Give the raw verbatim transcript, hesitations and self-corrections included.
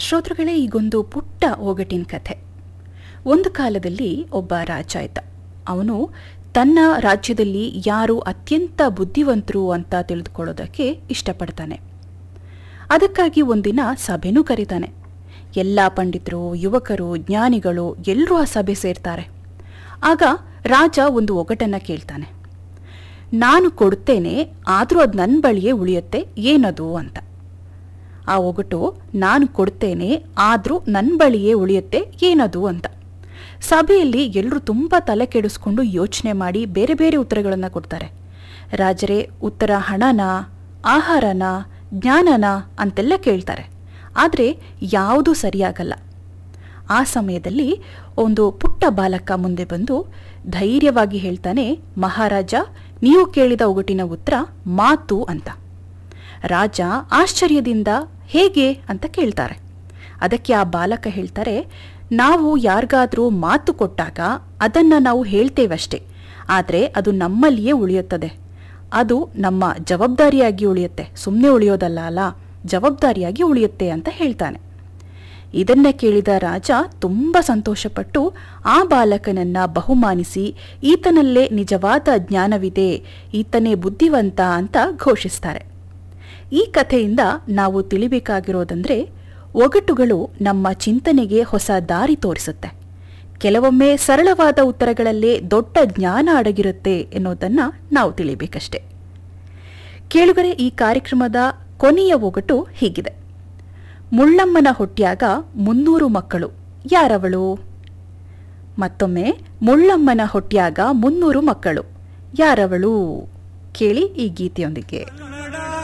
ಶ್ರೋತೃಗಳೇ, ಈಗೊಂದು ಪುಟ್ಟ ಒಗಟಿನ ಕಥೆ. ಒಂದು ಕಾಲದಲ್ಲಿ ಒಬ್ಬ ರಾಜ ಇದ್ದ. ಅವನು ತನ್ನ ರಾಜ್ಯದಲ್ಲಿ ಯಾರು ಅತ್ಯಂತ ಬುದ್ಧಿವಂತರು ಅಂತ ತಿಳಿದುಕೊಳ್ಳೋದಕ್ಕೆ ಇಷ್ಟಪಡ್ತಾನೆ. ಅದಕ್ಕಾಗಿ ಒಂದಿನ ಸಭೆನೂ ಕರೀತಾನೆ. ಎಲ್ಲ ಪಂಡಿತರು, ಯುವಕರು, ಜ್ಞಾನಿಗಳು ಎಲ್ಲರೂ ಆ ಸಭೆ ಸೇರ್ತಾರೆ. ಆಗ ರಾಜ ಒಂದು ಒಗಟನ್ನು ಕೇಳ್ತಾನೆ. ನಾನು ಕೊಡ್ತೇನೆ, ಆದರೂ ಅದು ನನ್ನ ಬಳಿಯೇ ಉಳಿಯುತ್ತೆ, ಏನದು ಅಂತ. ಆ ಒಗಟು ನಾನು ಕೊಡ್ತೇನೆ, ಆದರೂ ನನ್ನ ಬಳಿಯೇ ಉಳಿಯುತ್ತೆ, ಏನದು ಅಂತ. ಸಭೆಯಲ್ಲಿ ಎಲ್ಲರೂ ತುಂಬ ತಲೆ ಕೆಡಿಸ್ಕೊಂಡು ಯೋಚನೆ ಮಾಡಿ ಬೇರೆ ಬೇರೆ ಉತ್ತರಗಳನ್ನು ಕೊಡ್ತಾರೆ. ರಾಜರೇ ಉತ್ತರ ಹಣನ, ಆಹಾರನ, ಜ್ಞಾನನ ಅಂತೆಲ್ಲ ಕೇಳ್ತಾರೆ. ಆದರೆ ಯಾವುದೂ ಸರಿಯಾಗಲ್ಲ. ಆ ಸಮಯದಲ್ಲಿ ಒಂದು ಪುಟ್ಟ ಬಾಲಕ ಮುಂದೆ ಬಂದು ಧೈರ್ಯವಾಗಿ ಹೇಳ್ತಾನೆ, ಮಹಾರಾಜ, ನೀವು ಕೇಳಿದ ಒಗಟಿನ ಉತ್ತರ ಮಾತು ಅಂತ. ರಾಜ ಆಶ್ಚರ್ಯದಿಂದ ಹೇಗೆ ಅಂತ ಕೇಳ್ತಾರೆ. ಅದಕ್ಕೆ ಆ ಬಾಲಕ ಹೇಳ್ತಾರೆ, ನಾವು ಯಾರಿಗಾದ್ರೂ ಮಾತು ಕೊಟ್ಟಾಗ ಅದನ್ನು ನಾವು ಹೇಳ್ತೇವಷ್ಟೇ, ಆದರೆ ಅದು ನಮ್ಮಲ್ಲಿಯೇ ಉಳಿಯುತ್ತದೆ. ಅದು ನಮ್ಮ ಜವಾಬ್ದಾರಿಯಾಗಿ ಉಳಿಯುತ್ತೆ, ಸುಮ್ಮನೆ ಉಳಿಯೋದಲ್ಲ ಅಲ್ಲ, ಜವಾಬ್ದಾರಿಯಾಗಿ ಉಳಿಯುತ್ತೆ ಅಂತ ಹೇಳ್ತಾನೆ. ಇದನ್ನ ಕೇಳಿದ ರಾಜ ತುಂಬ ಸಂತೋಷಪಟ್ಟು ಆ ಬಾಲಕನನ್ನ ಬಹುಮಾನಿಸಿ ಈತನಲ್ಲೇ ನಿಜವಾದ ಜ್ಞಾನವಿದೆ, ಈತನೇ ಬುದ್ಧಿವಂತ ಅಂತ ಘೋಷಿಸ್ತಾರೆ. ಈ ಕಥೆಯಿಂದ ನಾವು ತಿಳಿಬೇಕಾಗಿರೋದಂದ್ರೆ, ಒಗಟುಗಳು ನಮ್ಮ ಚಿಂತನೆಗೆ ಹೊಸ ದಾರಿ ತೋರಿಸುತ್ತೆ. ಕೆಲವೊಮ್ಮೆ ಸರಳವಾದ ಉತ್ತರಗಳಲ್ಲೇ ದೊಡ್ಡ ಜ್ಞಾನ ಅಡಗಿರುತ್ತೆ ಎನ್ನುವುದನ್ನು ನಾವು ತಿಳಿಬೇಕಷ್ಟೆ. ಕೇಳುಗರೆ, ಈ ಕಾರ್ಯಕ್ರಮದ ಕೊನೆಯ ಒಗಟು ಹೀಗಿದೆ. ಮುಳ್ಳಮ್ಮನ ಹೊಟ್ಯಾಗ ಮುನ್ನೂರು ಮಕ್ಕಳು, ಯಾರವಳು? ಮತ್ತೊಮ್ಮೆ, ಮುಳ್ಳಮ್ಮನ ಹೊಟ್ಯಾಗ ಮುನ್ನೂರು ಮಕ್ಕಳು, ಯಾರವಳು? ಕೇಳಿ ಈ ಗೀತೆಯೊಂದಿಗೆ.